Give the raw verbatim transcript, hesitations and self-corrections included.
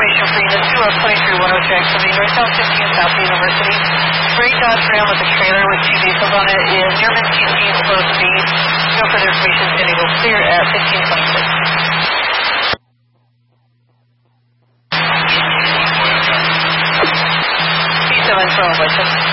information for Unit two of twenty-three one oh two activity northbound fifteen South University. Great Dodge Ram with a trailer with two vehicles on it is near Mesquite, slow speed. No further information is going to go clear at fifteen twenty-six. P seven from Westchester.